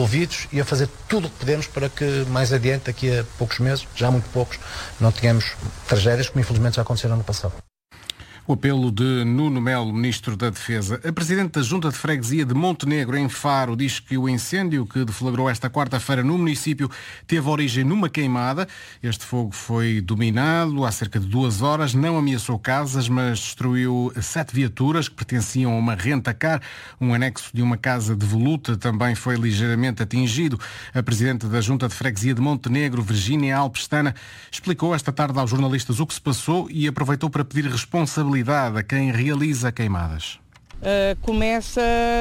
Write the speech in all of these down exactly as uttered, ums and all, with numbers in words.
envolvidos e a fazer tudo o que podemos para que mais adiante, daqui a poucos meses, já muito poucos, não tenhamos tragédias como infelizmente já aconteceram no passado. O apelo de Nuno Melo, Ministro da Defesa. A Presidente da Junta de Freguesia de Montenegro, em Faro, diz que o incêndio que deflagrou esta quarta-feira no município teve origem numa queimada. Este fogo foi dominado há cerca de duas horas, não ameaçou casas, mas destruiu sete viaturas que pertenciam a uma renta-car. Um anexo de uma casa de voluta também foi ligeiramente atingido. A Presidente da Junta de Freguesia de Montenegro, Virgínia Alpestana, explicou esta tarde aos jornalistas o que se passou e aproveitou para pedir responsabilidade a quem realiza queimadas. Uh, começa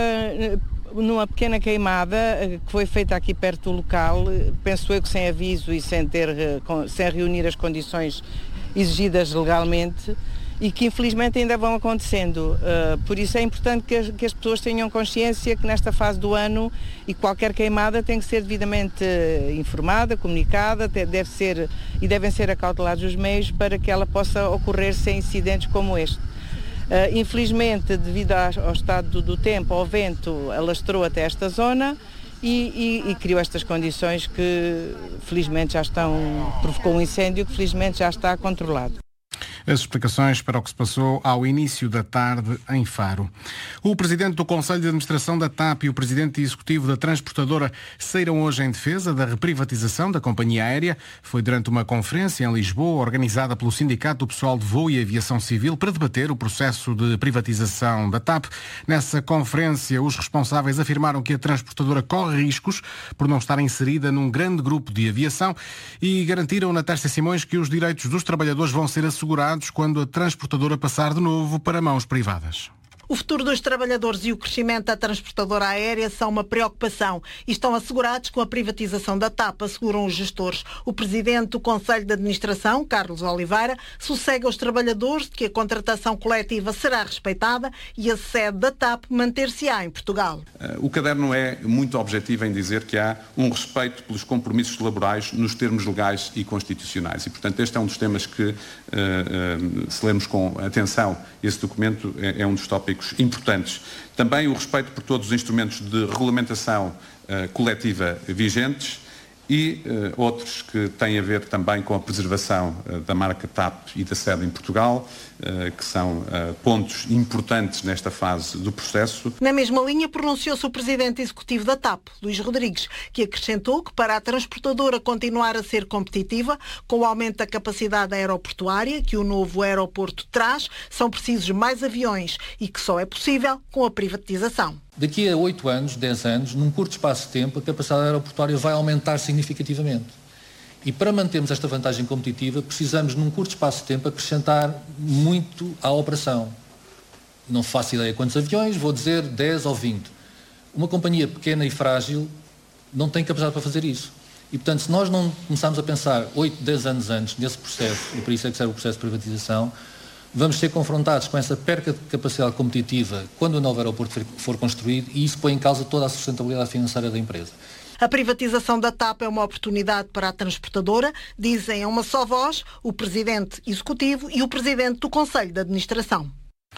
numa pequena queimada uh, que foi feita aqui perto do local, penso eu que sem aviso e sem, ter, uh, sem reunir as condições exigidas legalmente e que infelizmente ainda vão acontecendo. Uh, por isso é importante que as, que as pessoas tenham consciência que nesta fase do ano e qualquer queimada tem que ser devidamente informada, comunicada, deve ser, e devem ser acautelados os meios para que ela possa ocorrer sem incidentes como este. Uh, infelizmente, devido ao estado do, do tempo, ao vento, alastrou até esta zona e, e, e criou estas condições que felizmente já estão, provocou um incêndio que felizmente já está controlado. As explicações para o que se passou ao início da tarde em Faro. O Presidente do Conselho de Administração da T A P e o Presidente Executivo da Transportadora saíram hoje em defesa da reprivatização da companhia aérea. Foi durante uma conferência em Lisboa, organizada pelo Sindicato do Pessoal de Voo e Aviação Civil, para debater o processo de privatização da T A P. Nessa conferência, os responsáveis afirmaram que a transportadora corre riscos por não estar inserida num grande grupo de aviação e garantiram na Tércia Simões que os direitos dos trabalhadores vão ser assegurados quando a transportadora passar de novo para mãos privadas. O futuro dos trabalhadores e o crescimento da transportadora aérea são uma preocupação e estão assegurados com a privatização da T A P, asseguram os gestores. O presidente do Conselho de Administração, Carlos Oliveira, sossega os trabalhadores de que a contratação coletiva será respeitada e a sede da T A P manter-se-á em Portugal. O caderno é muito objetivo em dizer que há um respeito pelos compromissos laborais nos termos legais e constitucionais e, portanto, este é um dos temas que, uh, uh, se lermos com atenção esse documento, é, é um dos tópicos importantes. Também o respeito por todos os instrumentos de regulamentação uh, coletiva vigentes e uh, outros que têm a ver também com a preservação uh, da marca T A P e da sede em Portugal, uh, que são uh, pontos importantes nesta fase do processo. Na mesma linha pronunciou-se o Presidente Executivo da T A P, Luís Rodrigues, que acrescentou que para a transportadora continuar a ser competitiva, com o aumento da capacidade aeroportuária que o novo aeroporto traz, são precisos mais aviões e que só é possível com a privatização. Daqui a oito anos, dez anos, num curto espaço de tempo, a capacidade aeroportuária vai aumentar significativamente. E para mantermos esta vantagem competitiva, precisamos, num curto espaço de tempo, acrescentar muito à operação. Não faço ideia quantos aviões, vou dizer dez ou vinte. Uma companhia pequena e frágil não tem capacidade para fazer isso. E, portanto, se nós não começarmos a pensar oito, dez anos antes nesse processo, e por isso é que serve o processo de privatização, vamos ser confrontados com essa perca de capacidade competitiva quando o novo aeroporto for construído e isso põe em causa toda a sustentabilidade financeira da empresa. A privatização da T A P é uma oportunidade para a transportadora, dizem a uma só voz o Presidente Executivo e o Presidente do Conselho de Administração.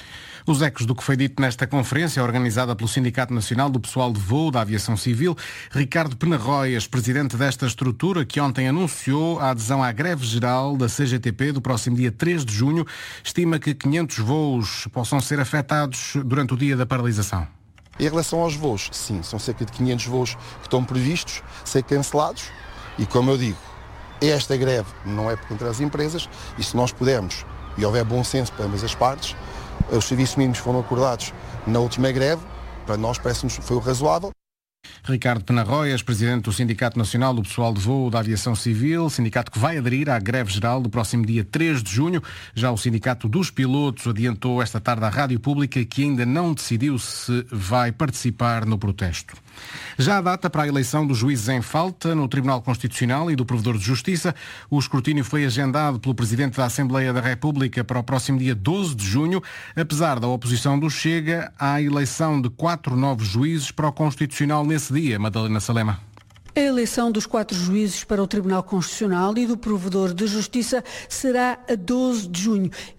Os ecos do que foi dito nesta conferência organizada pelo Sindicato Nacional do Pessoal de Voo da Aviação Civil. Ricardo Penarroias, presidente desta estrutura, que ontem anunciou a adesão à greve geral da C G T P do próximo dia três de junho, estima que quinhentos voos possam ser afetados durante o dia da paralisação. Em relação aos voos, sim, são cerca de quinhentos voos que estão previstos ser cancelados e, como eu digo, esta greve não é contra as empresas e se nós pudermos e houver bom senso para ambas as partes, os serviços mínimos foram acordados na última greve, para nós parece-nos que foi o razoável. Ricardo Penarroias, presidente do Sindicato Nacional do Pessoal de Voo da Aviação Civil, sindicato que vai aderir à greve geral do próximo dia três de junho. Já o Sindicato dos Pilotos adiantou esta tarde à Rádio Pública que ainda não decidiu se vai participar no protesto. Já a data para a eleição dos juízes em falta no Tribunal Constitucional e do Provedor de Justiça. O escrutínio foi agendado pelo Presidente da Assembleia da República para o próximo dia doze de junho, apesar da oposição do Chega à eleição de quatro novos juízes para o Constitucional nesse dia. Madalena Salema. A eleição dos quatro juízes para o Tribunal Constitucional e do Provedor de Justiça será a doze de junho.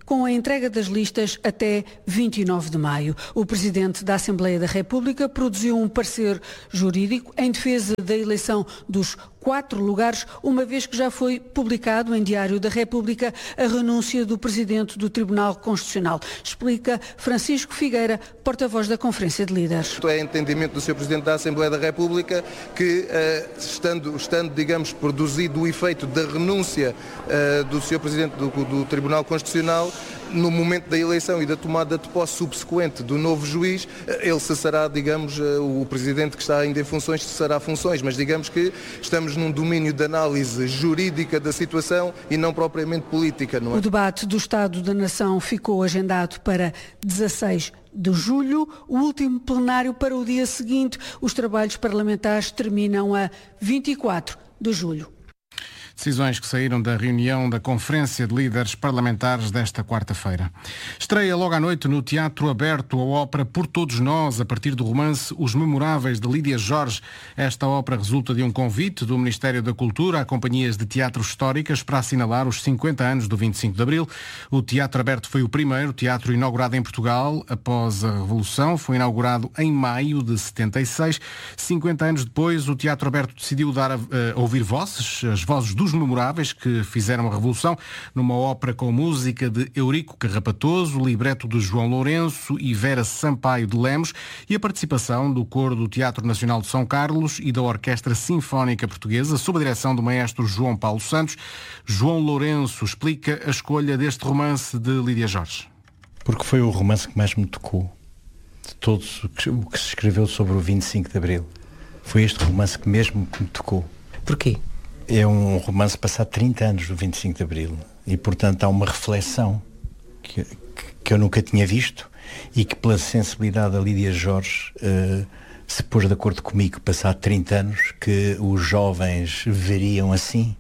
com a entrega das listas até vinte e nove de maio. O Presidente da Assembleia da República produziu um parecer jurídico em defesa da eleição dos quatro lugares, uma vez que já foi publicado em Diário da República a renúncia do Presidente do Tribunal Constitucional. Explica Francisco Figueira, porta-voz da Conferência de Líderes. É entendimento do senhor Presidente da Assembleia da República que, uh, estando, estando, digamos, produzido o efeito da renúncia uh, do senhor Presidente do, do Tribunal Constitucional, no momento da eleição e da tomada de posse subsequente do novo juiz, ele cessará, digamos, o Presidente que está ainda em funções cessará funções, mas digamos que estamos num domínio de análise jurídica da situação e não propriamente política, não é? O debate do Estado da Nação ficou agendado para dezasseis de julho, o último plenário para o dia seguinte. Os trabalhos parlamentares terminam a vinte e quatro de julho. Decisões que saíram da reunião da Conferência de Líderes Parlamentares desta quarta-feira. Estreia logo à noite no Teatro Aberto a ópera Por Todos Nós, a partir do romance Os Memoráveis, de Lídia Jorge. Esta ópera resulta de um convite do Ministério da Cultura a companhias de teatro históricas para assinalar os cinquenta anos do vinte e cinco de Abril. O Teatro Aberto foi o primeiro teatro inaugurado em Portugal após a Revolução. Foi inaugurado em maio de setenta e seis. cinquenta anos depois, o Teatro Aberto decidiu dar a, a ouvir vozes, as vozes dos memoráveis que fizeram a Revolução, numa ópera com música de Eurico Carrapatoso, libreto de João Lourenço e Vera Sampaio de Lemos e a participação do Coro do Teatro Nacional de São Carlos e da Orquestra Sinfónica Portuguesa, sob a direção do maestro João Paulo Santos. João Lourenço explica a escolha deste romance de Lídia Jorge. Porque foi o romance que mais me tocou de todos o que, o que se escreveu sobre o vinte e cinco de Abril. Foi este romance que mesmo me tocou. Porquê? É um romance passado trinta anos do vinte e cinco de Abril e, portanto, há uma reflexão que, que, que eu nunca tinha visto e que, pela sensibilidade da Lídia Jorge, uh, se pôs de acordo comigo, passado trinta anos, que os jovens veriam assim,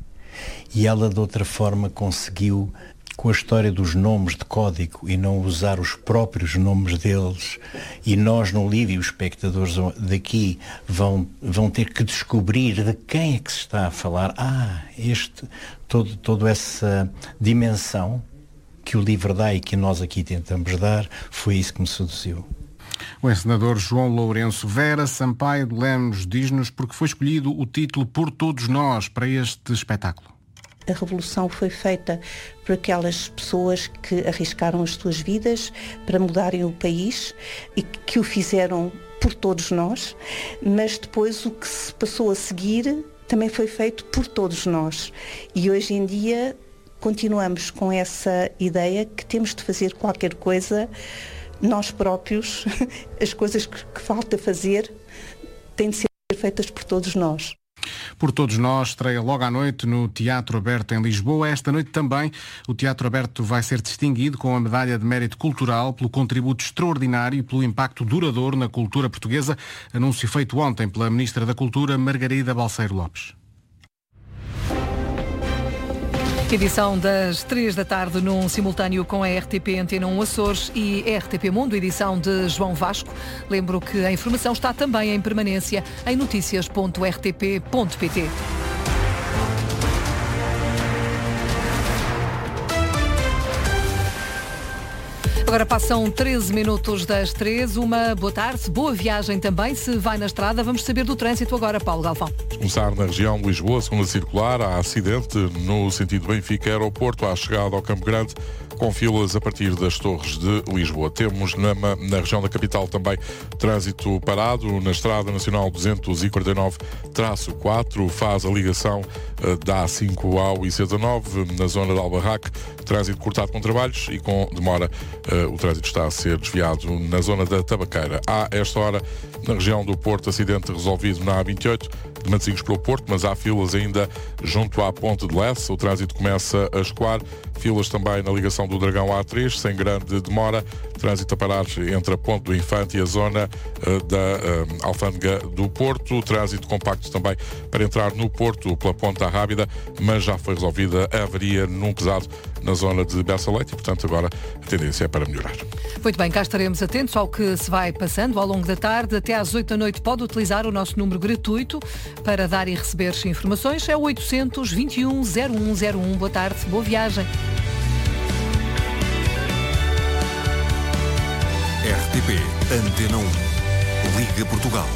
e ela, de outra forma, conseguiu, com a história dos nomes de código e não usar os próprios nomes deles, e nós no livro e os espectadores daqui vão, vão ter que descobrir de quem é que se está a falar. Ah, este, todo, toda essa dimensão que o livro dá e que nós aqui tentamos dar, foi isso que me seduziu. O encenador João Lourenço. Vera Sampaio de Lemos diz-nos porque foi escolhido o título Por Todos Nós para este espetáculo. A Revolução foi feita por aquelas pessoas que arriscaram as suas vidas para mudarem o país e que o fizeram por todos nós, mas depois o que se passou a seguir também foi feito por todos nós. E hoje em dia continuamos com essa ideia que temos de fazer qualquer coisa nós próprios. As coisas que, que falta fazer têm de ser feitas por todos nós. Por Todos Nós estreia logo à noite no Teatro Aberto em Lisboa. Esta noite também o Teatro Aberto vai ser distinguido com a Medalha de Mérito Cultural pelo contributo extraordinário e pelo impacto duradouro na cultura portuguesa. Anúncio feito ontem pela Ministra da Cultura, Margarida Balseiro Lopes. Edição das três da tarde num simultâneo com a R T P Antena um Açores e R T P Mundo, edição de João Vasco. Lembro que a informação está também em permanência em noticias ponto r t p ponto p t. Agora passam treze minutos das três. Uma boa tarde, boa viagem também. Se vai na estrada, vamos saber do trânsito agora, Paulo Galvão. Começar na região de Lisboa, segunda circular, há acidente no sentido Benfica-Aeroporto, à chegada ao Campo Grande, com filas a partir das Torres de Lisboa. Temos na, na região da capital também trânsito parado na Estrada Nacional duzentos e quarenta e nove traço quatro, faz a ligação uh, da A cinco ao I C dezanove, na zona de Albarraque, trânsito cortado com trabalhos e com demora. Uh, o trânsito está a ser desviado na zona da Tabaqueira. Há, esta hora, na região do Porto, acidente resolvido na A vinte e oito, de Matosinhos para o Porto, mas há filas ainda junto à Ponte de Lesse. O trânsito começa a escoar. Filas também na ligação do Dragão A três, sem grande demora. Trânsito a parar entre a Ponte do Infante e a zona uh, da uh, Alfândega do Porto. Trânsito compacto também para entrar no Porto pela Ponta Rábida, mas já foi resolvida a avaria num pesado na zona de Bessa Leite e, portanto, agora a tendência é para melhorar. Muito bem, cá estaremos atentos ao que se vai passando ao longo da tarde. Até às oito da noite pode utilizar o nosso número gratuito para dar e receber informações. É o oitocentos, vinte e um, zero um zero um. Boa tarde, boa viagem. T P Antena um. Liga Portugal.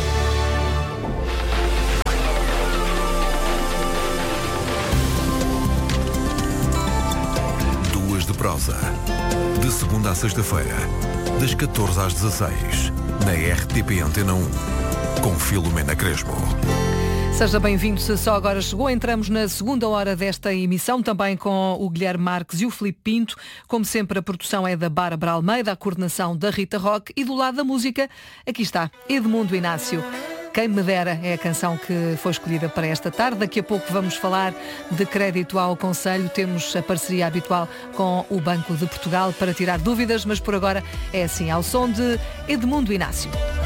Duas de prosa. De segunda à sexta-feira, das catorze às dezasseis, na R T P Antena um, com Filomena Crespo. Seja bem-vindo, se só agora chegou. Entramos na segunda hora desta emissão, também com o Guilherme Marques e o Filipe Pinto. Como sempre, a produção é da Bárbara Almeida, a coordenação da Rita Roque e do lado da música, aqui está, Edmundo Inácio. Quem me dera é a canção que foi escolhida para esta tarde. Daqui a pouco vamos falar de crédito ao Conselho. Temos a parceria habitual com o Banco de Portugal para tirar dúvidas, mas por agora é assim, ao som de Edmundo Inácio.